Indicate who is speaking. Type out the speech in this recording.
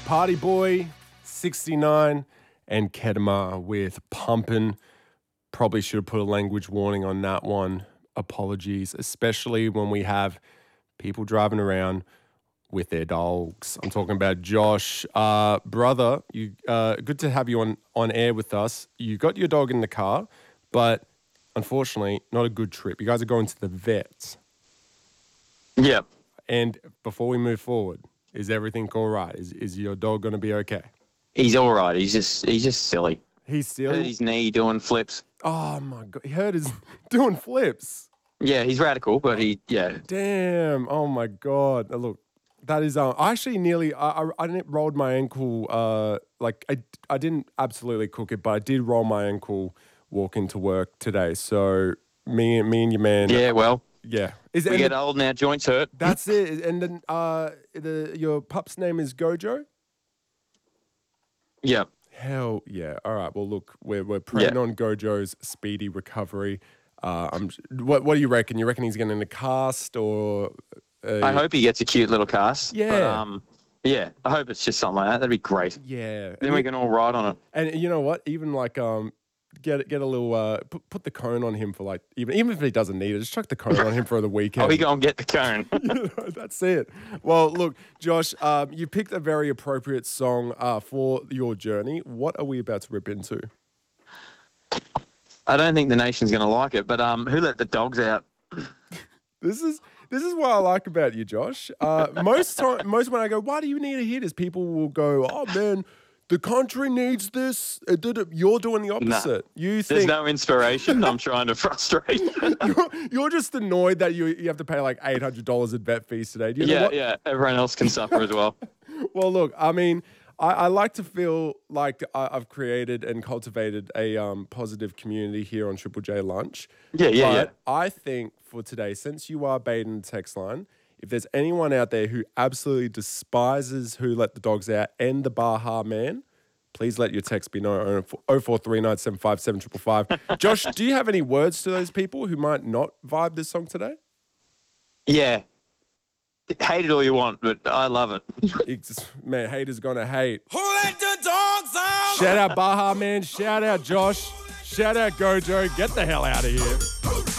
Speaker 1: Party Boy, 69, and Kedma with Pumpin'. Probably should have put a language warning on that one. Apologies, especially when we have people driving around with their dogs. I'm talking about Josh. Brother, you good to have you on air with us. You got your dog in the car, but unfortunately, not a good trip. You guys are going to the vets.
Speaker 2: Yep.
Speaker 1: And before we move forward, is everything all right? Is your dog going to be okay?
Speaker 2: He's all right. He's just silly.
Speaker 1: He's still
Speaker 2: Hurt his knee doing flips.
Speaker 1: Oh my God, he hurt his doing flips.
Speaker 2: Yeah, he's radical, but
Speaker 1: Damn. Oh my God. Look, that is I actually nearly I rolled my ankle. I didn't absolutely cook it, but I did roll my ankle walking to work today. So me and your man.
Speaker 2: Yeah, well.
Speaker 1: Yeah.
Speaker 2: We get old and our joints hurt.
Speaker 1: That's it. And then your pup's name is Gojo?
Speaker 2: Yeah.
Speaker 1: Hell yeah. All right. Well, look, we're praying on Gojo's speedy recovery. What do you reckon? You reckon he's getting a cast or...
Speaker 2: I hope he gets a cute little cast.
Speaker 1: Yeah.
Speaker 2: But, I hope it's just something like that. That'd be great.
Speaker 1: Yeah.
Speaker 2: Then we can all ride on it.
Speaker 1: And you know what? Even like... Get a little put the cone on him for like even if he doesn't need it, just chuck the cone on him for the weekend.
Speaker 2: Oh, he go and get the cone.
Speaker 1: That's it. Well, look, Josh, you picked a very appropriate song for your journey. What are we about to rip into?
Speaker 2: I don't think the nation's going to like it, but who let the dogs out?
Speaker 1: This is what I like about you, Josh. Most when I go, why do you need a hit? Is people will go, oh man, the country needs this. You're doing the opposite.
Speaker 2: Nah, there's no inspiration. I'm trying to frustrate.
Speaker 1: You're just annoyed that you have to pay like $800 in vet fees today. Do you know what?
Speaker 2: Yeah. Everyone else can suffer as well.
Speaker 1: Well, look, I mean, I like to feel like I've created and cultivated a positive community here on Triple J Lunch.
Speaker 2: Yeah.
Speaker 1: I think for today, since you are baiting the text line, if there's anyone out there who absolutely despises Who Let the Dogs Out and the Baha Man, please let your text be known. 0439755755. Josh, do you have any words to those people who might not vibe this song today?
Speaker 2: Yeah. Hate it all you want, but I love it.
Speaker 1: Man, haters gonna hate.
Speaker 3: Who let the dogs out?
Speaker 1: Shout out Baha Man. Shout out Josh. Shout out Gojo. Get the hell out of here.